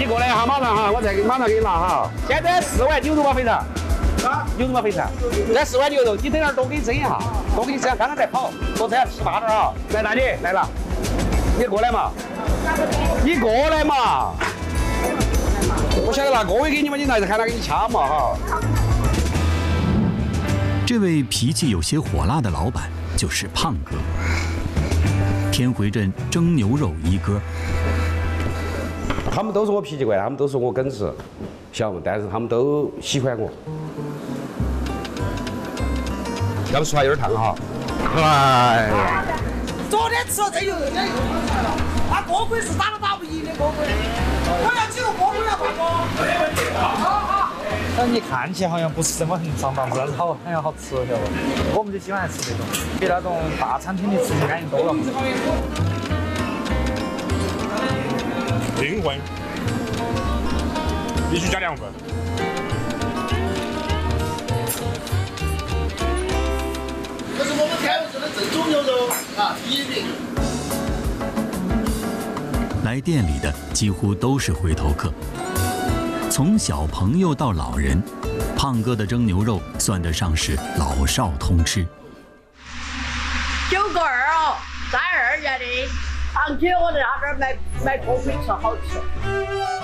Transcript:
过来哈，马上哈，我马上给你拿哈。现在4碗牛肉嘛肥肠，牛肉嘛肥肠，这4碗牛肉，你等下多给你蒸一下，多给你蒸，刚刚在跑，多蒸下吃大点啊。来大姐来了，你过来嘛，你过来嘛。我晓得拿锅尾给你嘛，你来看他给你掐嘛哈。 这位脾气有些火辣的老板就是胖哥，天回镇蒸牛肉一哥。 他们都说我脾气怪，他们都说我耿直，晓得吗？但是他们都喜欢我。要不说话有点烫哈。哎呀， 昨天吃了这油，人家又来了。那锅盔是打都打不赢的锅盔，我要几个锅盔了，大哥。没问题。好。 但你看起来好像不是这么很脏荡，但是好很好吃，晓得不？我们就喜欢吃这种，比那种大餐厅的吃起安逸多了。 灵魂必须加2份。 这是我们开文镇的正宗牛肉啊，第一名。 来店里的几乎都是回头客，从小朋友到老人，胖哥的蒸牛肉算得上是老少通吃。 9个2哦，32元的，而且我在那边卖锅盔吃好吃。